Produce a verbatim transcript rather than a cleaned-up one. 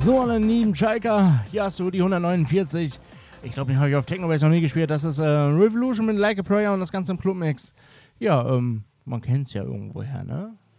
So, meine lieben Schalker, hier hast du die hundertneunundvierzig. Ich glaube, den habe ich auf Technobase noch nie gespielt. Das ist äh, Revolution mit Like a Prayer und das Ganze im Clubmix. Ja, ähm, man kennt es ja irgendwoher, ne?